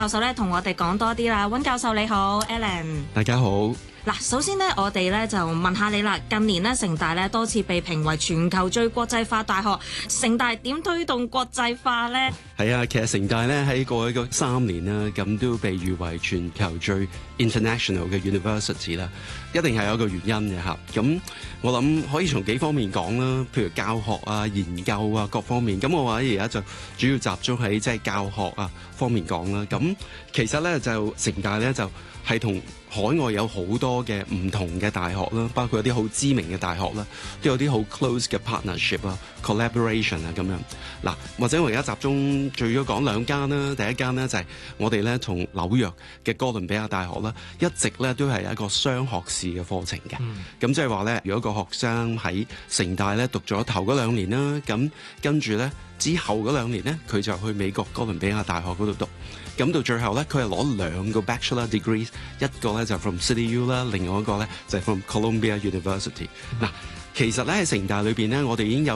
教授咧同我哋講多啲啦。溫教授你好 ，Alan。 大家好。 嗱，首先呢，我哋咧就問下你啦。近年呢，城大咧多次被評為全球最國際化大學，城大點推動國際化呢？ 係啊，其實城大咧喺過去嗰3年啦，咁都被譽為全球最 international 嘅 university 啦，一定係有一個原因嘅嚇。咁我諗可以從幾方面講啦，譬如教學啊、研究啊各方面。咁我話而家就主要集中喺即係教學啊方面講啦。咁其實咧就城大咧就係同海外有好多嘅唔同嘅大學啦，包括有啲好知名嘅大學啦，都有啲好 close 嘅 partnership 啊、collaboration 啊咁樣。嗱，或者我而家集中最咗講2間啦。第一間呢，就係我哋咧同紐約嘅哥倫比亞大學啦，一直咧都係一個雙學士嘅課程嘅。咁即係話咧，如果個學生喺城大咧讀咗頭嗰2年啦，咁跟住咧之後嗰2年咧，佢就去美國哥倫比亞大學嗰度讀。咁到最後咧，佢係攞2個 bachelor degrees， 一個咧就 from City U 啦，另外一個咧就係 from Columbia University。嗱，其實咧喺城大裏邊咧，我哋已經有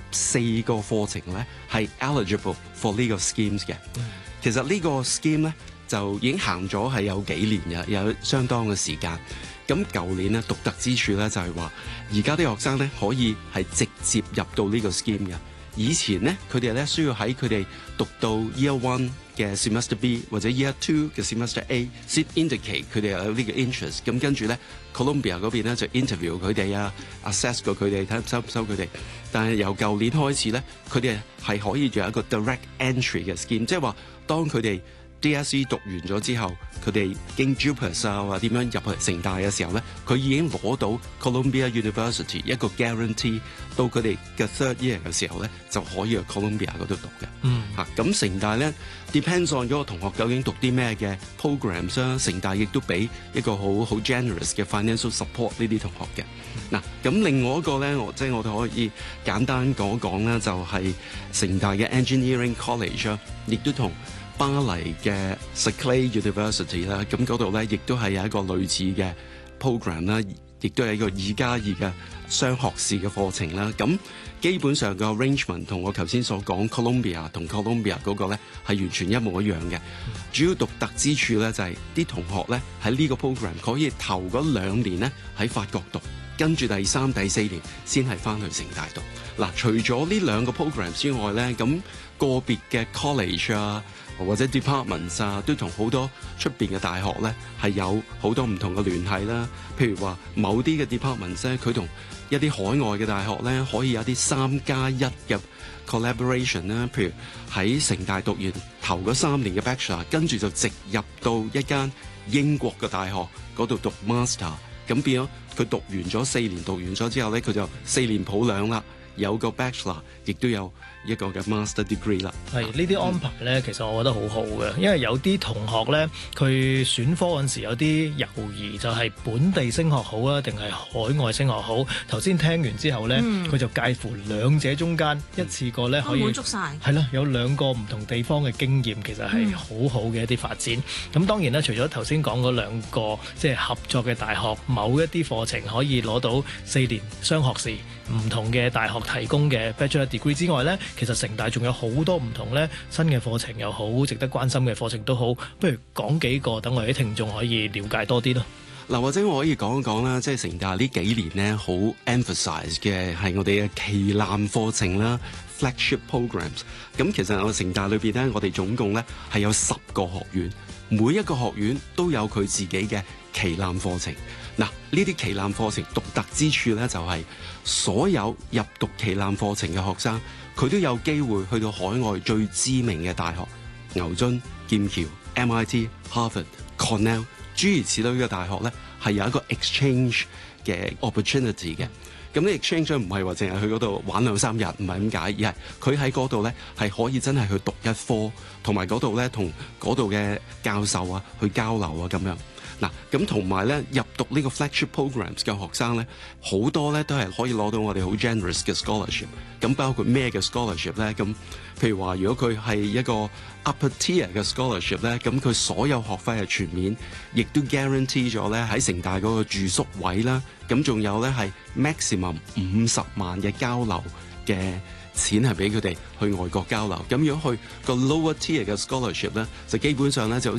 14個課程咧係 eligible for 呢個 schemes 嘅。其實呢個 scheme 咧就已經行咗係有幾年嘅，有相當嘅時間。咁舊年咧獨特之處咧就係話，而家啲學生咧可以係直接入到呢個 scheme 嘅。以前咧佢哋咧需要喺佢哋讀到 Year 1嘅 Semester B 或者 Year 2嘅 Semester A 先 indicate 佢哋有呢個 interest。咁跟住咧 Columbia 嗰邊咧就 interview 佢哋啊 assess 過佢哋睇收唔收佢哋。但係由舊年開始咧，佢哋係可以有一個 direct entry 嘅 scheme， 即係話當佢哋 DSE 讀完咗之後，佢哋經 JUPAS 啊或點樣入去城大嘅時候咧，佢已經攞到 Columbia University 一個 guarantee， 到佢哋嘅 third year 嘅時候咧就可以去 Columbia 嗰度讀嘅。咁城大咧 depends on 嗰個同學究竟讀啲咩嘅 programs 啦，城大亦都俾一個好 generous 嘅 financial support 呢啲同學嘅。咁另外一個咧，我哋可以簡單講一講啦，就係城大嘅 Engineering College 啦，亦都同巴黎嘅 Saclay University 啦，咁嗰度咧亦都係有一個類似嘅 program 啦，亦都係一個2+2嘅雙學士嘅課程啦。咁基本上個 arrangement 同我頭先所講 Columbia 同 Columbia 嗰個咧係完全一模一樣嘅。主要獨特之處咧就係啲同學咧喺呢個 program 可以頭嗰2年咧喺法國讀，跟住第3、第4年先係翻去城大讀。嗱，除咗呢2個 program 之外咧，咁個別嘅 college 啊或者 departments 啊，都同好多出邊嘅大學咧係有好多唔同嘅聯繫啦。譬如話某啲嘅 departments 咧，佢同一啲海外嘅大學咧可以有啲3+1嘅 collaboration 啦。譬如喺城大讀完頭嗰3年嘅 bachelor， 跟住就直入到一間英國嘅大學嗰度讀 master， 咁變咗佢讀完咗4年，讀完咗之後咧，佢就4年抱兩啦，有個 bachelor， 亦都有一個嘅 master degree 啦。 係呢啲安排咧，其實我覺得好好嘅，因為有啲同學咧，佢選科嗰陣時有啲猶豫，就係本地升學好啊，定係海外升學好？頭先聽完之後咧，佢就介乎兩者中間，一次過咧可以滿足晒。 係啦，有2個唔同地方嘅經驗，其實係好好嘅一啲發展。咁當然啦，除咗頭先講嗰2個即係合作嘅大學，某一啲課程可以攞到4年雙學士，唔同嘅大學提供嘅 bachelor degree 之外咧，其實城大仲有好多唔同咧新嘅課程又好，值得關心嘅課程都好，不如講幾個，等我哋啲聽眾可以了解多啲咯。 嗱，或者我可以講一講啦，即係城大呢幾年咧好 emphasize 嘅係我哋嘅旗艦課程啦 ，flagship programs。咁其實我城大裏邊咧，我哋總共咧係有10個學院，每一個學院都有佢自己嘅旗艦課程。嗱，呢啲旗艦課程獨特之處咧，就係所有入讀旗艦課程嘅學生，佢都有機會去到海外最知名嘅大學，牛津、劍橋、MIT、Harvard、Cornell 諸如此類嘅大學咧，係有一個 exchange 嘅 opportunity 嘅。咁呢 exchange 唔係話淨係去嗰度玩2-3日，唔係咁解，而係佢喺嗰度咧係可以真係去讀一科，同埋嗰度咧同嗰度嘅教授啊去交流啊咁樣。嗱，咁同埋咧入讀呢個 flagship programs 嘅學生咧，好多咧都係可以攞到我哋好 generous 嘅 scholarship。咁包括咩嘅 scholarship 咧？咁譬如話，如果佢係一個 upper tier 嘅 scholarship 咧，咁佢所有學費係全面，亦都 guarantee 咗咧喺城大嗰個住宿位啦。咁仲有咧係 maximum 50萬嘅交流嘅錢係俾佢哋去外國交流。咁如果去個 lower tier 嘅 scholarship 咧，就基本上咧就好似